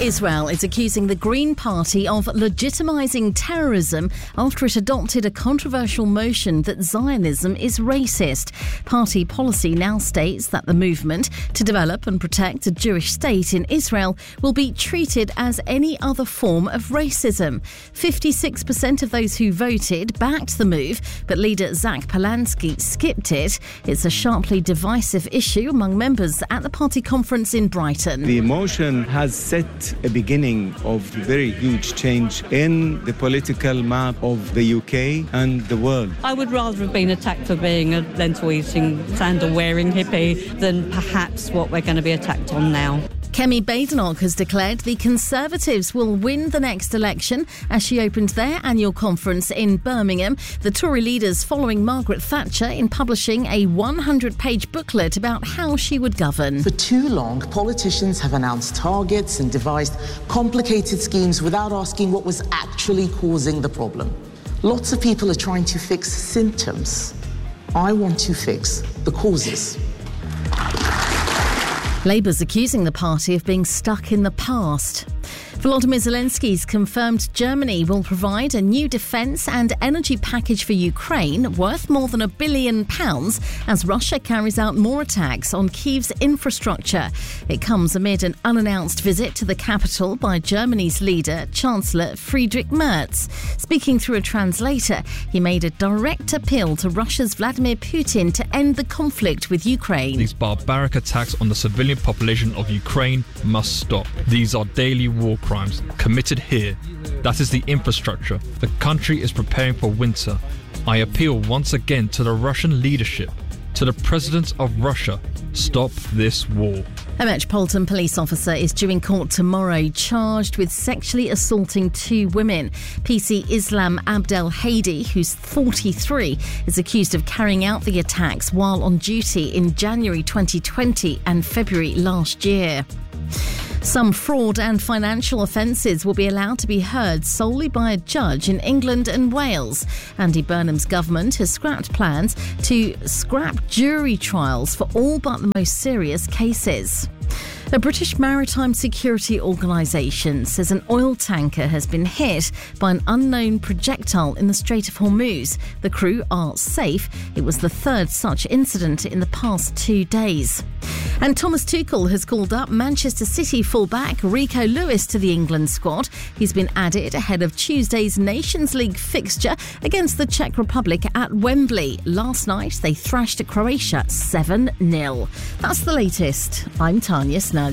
Israel is accusing the Green Party of legitimising terrorism after it adopted a controversial motion that Zionism is racist. Party policy now states that the movement to develop and protect a Jewish state in Israel will be treated as any other form of racism. 56% of those who voted backed the move, but leader Zach Polansky skipped it. It's a sharply divisive issue among members at the party conference in Brighton. The motion has set a beginning of very huge change in the political map of the UK and the world. I would rather have been attacked for being a lentil-eating, sandal-wearing hippie than perhaps what we're going to be attacked on now. Kemi Badenoch has declared the Conservatives will win the next election as she opened their annual conference in Birmingham. The Tory leaders following Margaret Thatcher in publishing a 100-page booklet about how she would govern. For too long, politicians have announced targets and devised complicated schemes without asking what was actually causing the problem. Lots of people are trying to fix symptoms. I want to fix the causes. Labour's accusing the party of being stuck in the past. Volodymyr Zelensky's confirmed Germany will provide a new defence and energy package for Ukraine worth more than £1 billion as Russia carries out more attacks on Kyiv's infrastructure. It comes amid an unannounced visit to the capital by Germany's leader, Chancellor Friedrich Merz. Speaking through a translator, he made a direct appeal to Russia's Vladimir Putin to end the conflict with Ukraine. These barbaric attacks on the civilian population of Ukraine must stop. These are daily war crimes committed here. That is the infrastructure. The country is preparing for winter. I appeal once again to the Russian leadership, to the President of Russia. Stop this war. A Metropolitan police officer is due in court tomorrow, charged with sexually assaulting 2 women. PC Islam Abdel Hadi, who's 43, is accused of carrying out the attacks while on duty in January 2020 and February last year. Some fraud and financial offences will be allowed to be heard solely by a judge in England and Wales. Andy Burnham's government has scrapped plans to scrap jury trials for all but the most serious cases. A British maritime security organisation says an oil tanker has been hit by an unknown projectile in the Strait of Hormuz. The crew are safe. It was the third such incident in the past 2 days. And Thomas Tuchel has called up Manchester City fullback Rico Lewis to the England squad. He's been added ahead of Tuesday's Nations League fixture against the Czech Republic at Wembley. Last night, they thrashed Croatia 7-0. That's the latest. I'm Tanya Snuggs.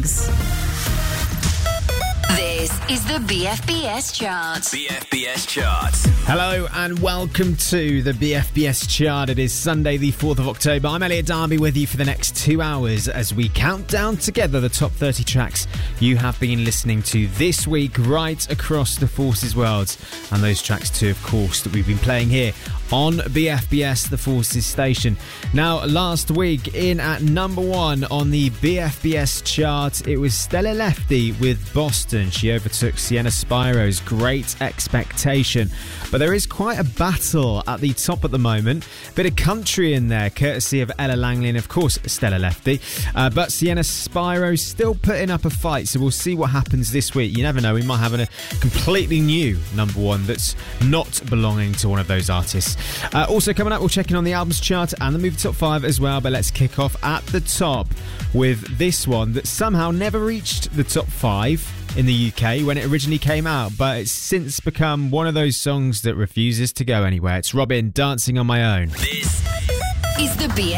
This is the BFBS Chart. BFBS Chart. Hello and welcome to the BFBS Chart. It is Sunday the 4th of October. I'm Elliot Darby with you for the next 2 hours as we count down together the top 30 tracks you have been listening to this week right across the Forces world. And those tracks too, of course, that we've been playing here on BFBS, the Forces station. Now, last week in at number 1 on the BFBS chart, it was Stella Lefty with Boston. She overtook Sienna Spiro's Great Expectation. But there is quite a battle at the top at the moment. Bit of country in there, courtesy of Ella Langley and, of course, Stella Lefty. But Sienna Spiro still putting up a fight, so we'll see what happens this week. You never know, we might have a completely new number 1 that's not belonging to one of those artists. Also coming up, we'll check in on the albums chart and the movie top 5 as well, but let's kick off at the top with this one that somehow never reached the top 5 in the UK when it originally came out, but it's since become one of those songs that refuses to go anywhere. It's Robin, Dancing on My Own. This is the